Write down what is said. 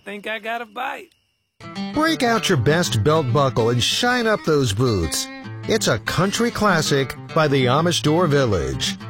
think I got a bite. Break out your best belt buckle and shine up those boots. It's a country classic by the Amish Door Village.